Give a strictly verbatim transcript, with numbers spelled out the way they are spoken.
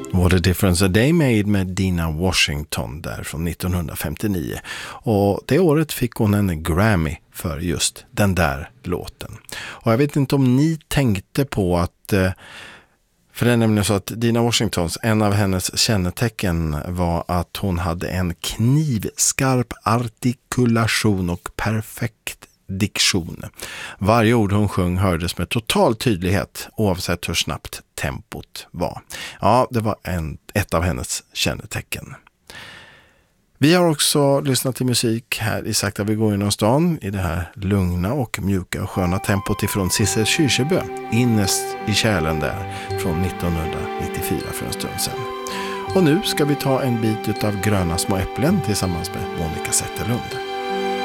What a Difference a Day Made med Dina Washington där från nittonhundrafemtionio. Och det året fick hon en Grammy för just den där låten. Och jag vet inte om ni tänkte på att, för det är nämligen så att Dina Washingtons, en av hennes kännetecken var att hon hade en knivskarp artikulation och perfekt diktion. Varje ord hon sjöng hördes med total tydlighet oavsett hur snabbt tempot var. Ja, det var en, ett av hennes kännetecken. Vi har också lyssnat till musik här i Sakta vi går genom stan i det här lugna och mjuka och sköna tempot ifrån Sissel Kyrkjebø, Innerst i kärlen där från nittonhundranittiofyra för en stund sedan. Och nu ska vi ta en bit av Gröna små äpplen tillsammans med Monica Zetterlund.